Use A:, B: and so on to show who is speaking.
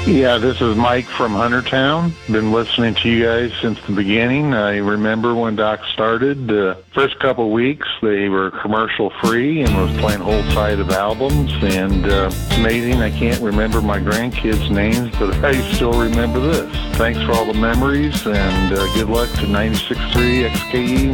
A: Yeah, this is Mike from Huntertown. Been listening to you guys since the beginning. I remember when Doc started, the first couple weeks, they were commercial free and was playing whole side of albums. And it's amazing, I can't remember my grandkids' names, but I still remember this. Thanks for all the memories, and good luck to 96.3 XKE